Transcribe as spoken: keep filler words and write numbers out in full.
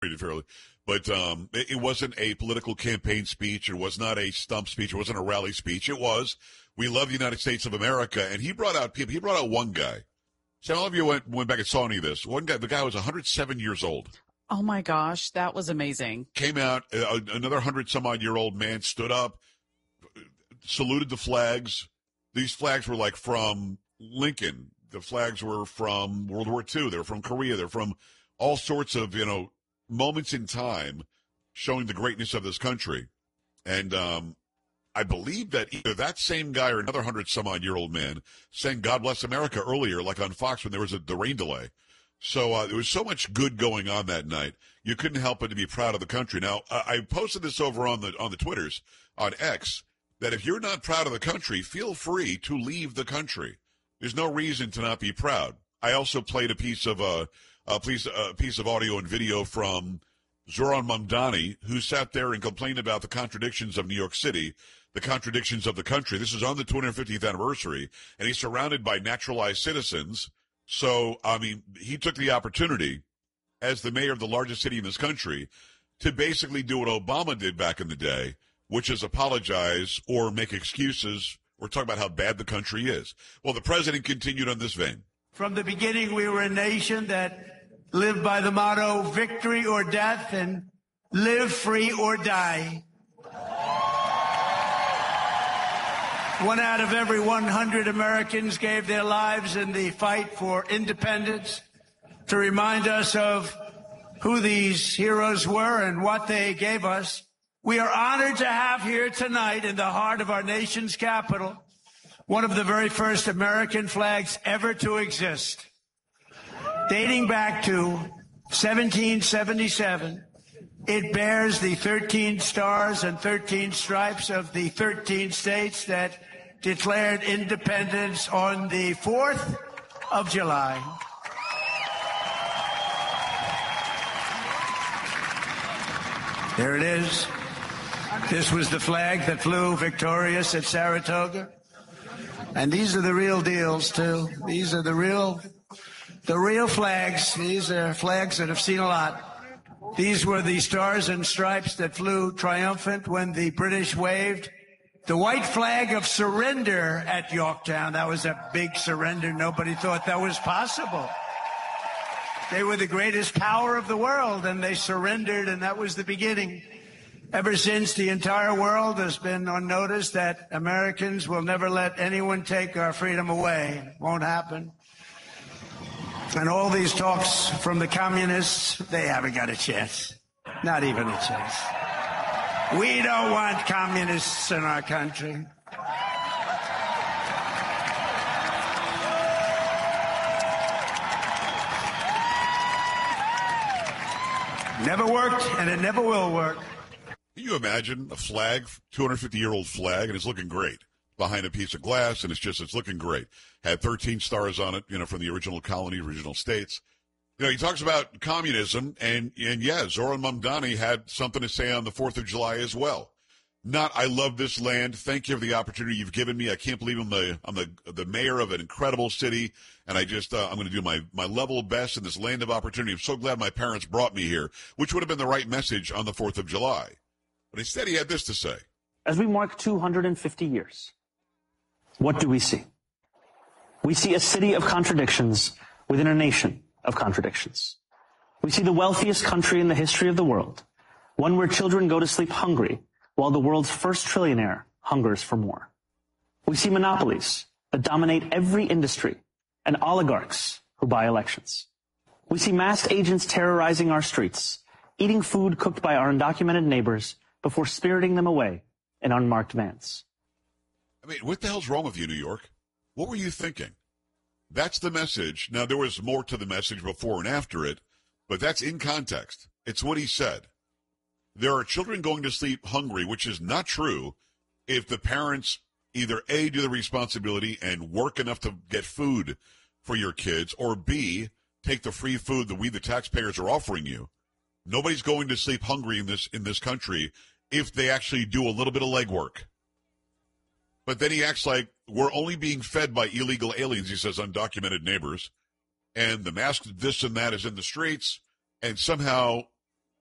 treated fairly. But um, it, it wasn't a political campaign speech. It was not a stump speech. It wasn't a rally speech. It was, we love the United States of America. And he brought out people. He brought out one guy. So all of you went, went back and saw any of this. One guy, the guy was one hundred seven years old. Oh, my gosh. That was amazing. Came out, uh, another one hundred some odd year old man stood up, saluted the flags. These flags were like from Lincoln. The flags were from World War Two. They're from Korea. They're from all sorts of, you know, moments in time showing the greatness of this country. And um, I believe that either that same guy or another one hundred some odd year old man sang God Bless America earlier, like on Fox when there was a, the rain delay. So uh, there was so much good going on that night. You couldn't help but to be proud of the country. Now, I, I posted this over on the on the Twitters, on X, that if you're not proud of the country, feel free to leave the country. There's no reason to not be proud. I also played a piece of uh, a piece, a piece of audio and video from Zoran Mamdani, who sat there and complained about the contradictions of New York City, the contradictions of the country. This is on the two hundred fiftieth anniversary, and he's surrounded by naturalized citizens. So, I mean, he took the opportunity as the mayor of the largest city in this country to basically do what Obama did back in the day, which is apologize or make excuses or talk about how bad the country is. Well, the president continued on this vein. From the beginning, we were a nation that lived by the motto, victory or death, and live free or die. One out of every one hundred Americans gave their lives in the fight for independence to remind us of who these heroes were and what they gave us. We are honored to have here tonight in the heart of our nation's capital one of the very first American flags ever to exist. Dating back to seventeen seventy-seven, it bears the thirteen stars and thirteen stripes of the thirteen states that declared independence on the fourth of July. There it is. This was the flag that flew victorious at Saratoga. And these are the real deals, too. These are the real, the real flags. These are flags that have seen a lot. These were the stars and stripes that flew triumphant when the British waved the white flag of surrender at Yorktown. That was a big surrender. Nobody thought that was possible. They were the greatest power of the world, and they surrendered, and that was the beginning. Ever since, the entire world has been on notice that Americans will never let anyone take our freedom away. It won't happen. And all these talks from the communists, they haven't got a chance. Not even a chance. We don't want communists in our country. Never worked, and it never will work. Can you imagine a flag, two hundred fifty year old flag, and it's looking great behind a piece of glass, and it's just, it's looking great. Had thirteen stars on it, you know, from the original colony, original states. You know, he talks about communism, and, and yeah, Zoran Mamdani had something to say on the fourth of July as well. Not, I love this land. Thank you for the opportunity you've given me. I can't believe I'm the, I'm the, the mayor of an incredible city, and I just, uh, I'm going to do my, my level best in this land of opportunity. I'm so glad my parents brought me here, which would have been the right message on the fourth of July. But instead, he had this to say. As we mark two hundred fifty years, what do we see? We see a city of contradictions within a nation of contradictions. We see the wealthiest country in the history of the world, one where children go to sleep hungry while the world's first trillionaire hungers for more. We see monopolies that dominate every industry and oligarchs who buy elections. We see masked agents terrorizing our streets, eating food cooked by our undocumented neighbors before spiriting them away in unmarked vans. I mean, what the hell's wrong with you, New York? What were you thinking? That's the message. Now, there was more to the message before and after it, but that's in context. It's what he said. There are children going to sleep hungry, which is not true if the parents either A, do the responsibility and work enough to get food for your kids, or B, take the free food that we, the taxpayers, are offering you. Nobody's going to sleep hungry in this in this country if they actually do a little bit of legwork. But then he acts like we're only being fed by illegal aliens, he says, undocumented neighbors, and the mask this and that is in the streets, and somehow